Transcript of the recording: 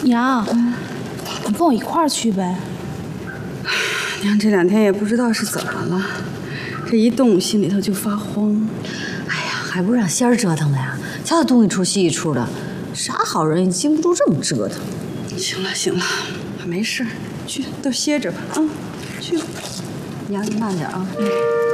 娘，你跟我一块儿去呗。 娘这2天也不知道是怎么了，这一动心里头就发慌。 哎呀，还不是让仙儿折腾的呀！瞧他东一出西一出的，啥好人也经不住这么折腾。 行了行了，没事，去都歇着吧啊，去吧。 娘，你慢点啊。